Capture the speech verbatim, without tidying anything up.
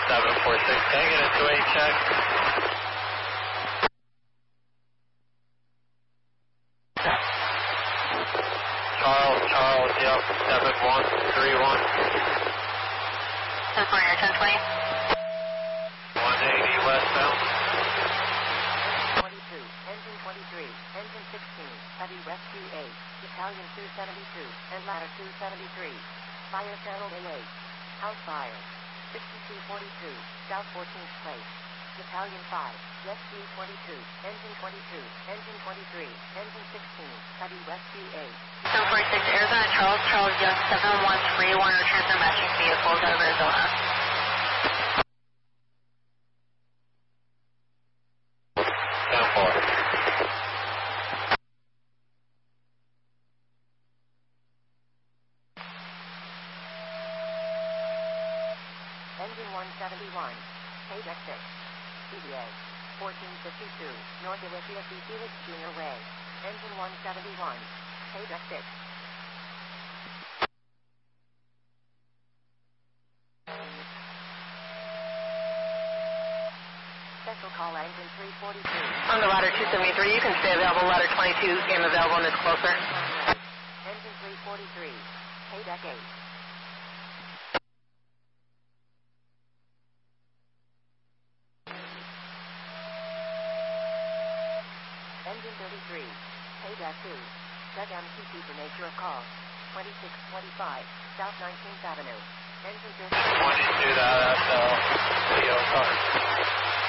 seven four six, hanging into a check. Charles, Charles, yep, seven one three one. ten twenty or ten twenty? one eighty westbound. twenty-two, engine twenty-three, engine sixteen, heavy rescue eight, Italian two seventy-two, and ladder two seventy-three. Fire channel A eight. House fire. sixty-two forty-two, South fourteenth Place. Italian five, rescue twenty-two, engine twenty-two, engine twenty-three, engine sixteen, heavy rescue eight. ten forty-six, Arizona Charles, Charles Young, seven one three one, return to matching vehicles out of Arizona. ten four. Engine one seventy-one, Page exit. C D A, fourteen fifty-two, North Alicia C. Felix Junior Way. Engine one seventy-one, Page exit. Special call engine three forty-three. On the ladder two seventy-three, you can stay available. Ladder twenty-two game available and it's closer. Engine three forty-three, Page eight. Engine thirty-three, Page two. Check M T C for nature of call. twenty-six twenty-five, South nineteenth Avenue. Engine thirty-three. twenty-two, that's uh, Leo car.